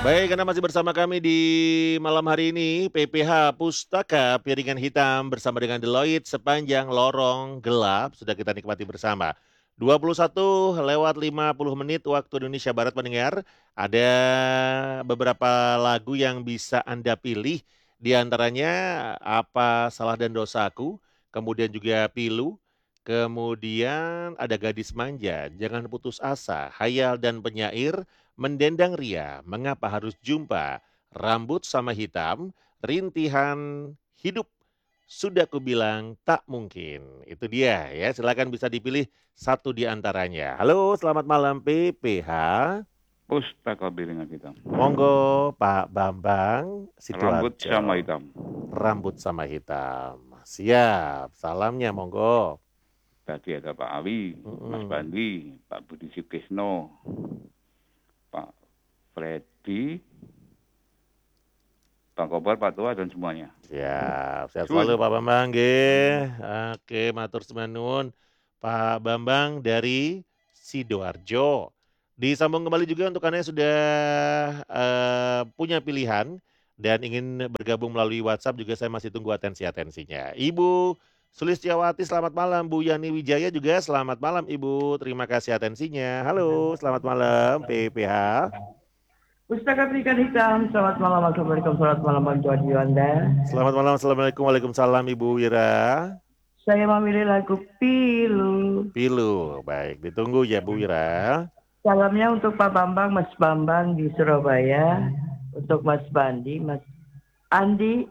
Baik, Anda masih bersama kami di malam hari ini, PPH Pustaka Piringan Hitam bersama dengan Deloitte sepanjang lorong gelap sudah kita nikmati bersama. 21:50 waktu Indonesia Barat pendengar, ada beberapa lagu yang bisa Anda pilih, di antaranya Apa Salah dan Dosaku, kemudian juga Pilu, kemudian ada Gadis Manja, Jangan Putus Asa, Hayal dan Penyair, Mendendang Ria, Mengapa Harus Jumpa, Rambut Sama Hitam, Rintihan Hidup, Sudah Kubilang Tak Mungkin. Itu dia ya, silakan bisa dipilih satu di antaranya. Halo, selamat malam PPH. Pustaka Piringan Hitam. Monggo Pak Bambang Rambut sama Sidoarjo. hitam. Rambut Sama Hitam. Siap, salamnya monggo. Tadi ada Pak Awi, Mas Bandi, Pak Budi Sukesno, Pak Freddy, Pak Kobar, Pak Tua, dan semuanya. Siap, sehat selalu Pak Bambang nggih. Oke, matur nuwun Pak Bambang dari Sidoarjo. Disambung kembali juga untuk Anda yang sudah punya pilihan dan ingin bergabung melalui WhatsApp juga saya masih tunggu atensi-atensinya. Ibu Sulistiawati selamat malam, Bu Yani Wijaya juga selamat malam Ibu, terima kasih atensinya. Halo, selamat malam PPH. Pustaka Piringan Hitam, selamat malam, assalamualaikum, selamat malam Bang Joadi Anda. Selamat malam, assalamualaikum, waalaikumsalam Ibu Wira. Saya memilih lagu Pilu. Pilu, baik, ditunggu ya Bu Wira. Salamnya untuk Pak Bambang, Mas Bambang di Surabaya, untuk Mas Bandi, Mas Andi,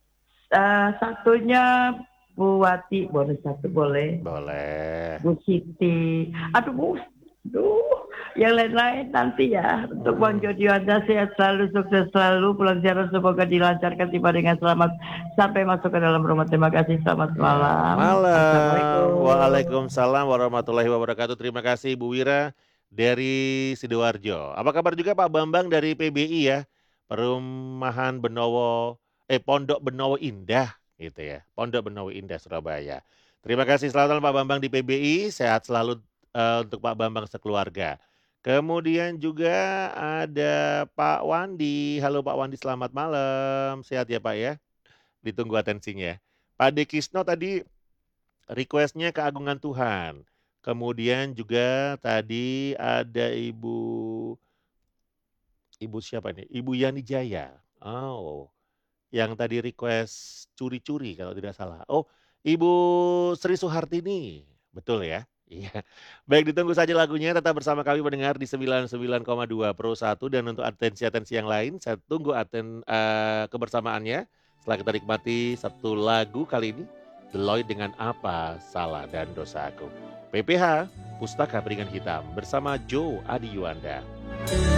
satunya Bu Wati, bonus satu boleh. Boleh. Bu Siti, aduh, yang lain-lain nanti ya. Untuk Bang Jody Anda sehat selalu, sukses selalu, pulang ziarah semoga dilancarkan tiba dengan selamat sampai masuk ke dalam rumah. Terima kasih, selamat malam. Malam. Waalaikumsalam warahmatullahi wabarakatuh. Terima kasih Bu Wira dari Sidoarjo. Apa kabar juga Pak Bambang dari PBI ya? Perumahan Pondok Benowo Indah gitu ya. Pondok Benowo Indah Surabaya. Terima kasih selamat malam Pak Bambang di PBI. Sehat selalu untuk Pak Bambang sekeluarga. Kemudian juga ada Pak Wandi. Halo Pak Wandi, selamat malam. Sehat ya Pak ya? Ditunggu atensinya. Pak Dekisno tadi requestnya Keagungan Tuhan. Kemudian juga tadi ada Ibu siapa nih? Ibu Yani Jaya. Oh, yang tadi request Curi-Curi kalau tidak salah. Oh, Ibu Sri Suhartini. Betul ya? Iya. Baik, ditunggu saja lagunya. Tetap bersama kami mendengar di 99,2 Pro 1. Dan untuk atensi-atensi yang lain, saya tunggu kebersamaannya. Setelah kita nikmati satu lagu kali ini, Deloitte dengan Apa Salah dan Dosaku. PPH, Pustaka Piringan Hitam bersama Joe Adi Yuanda.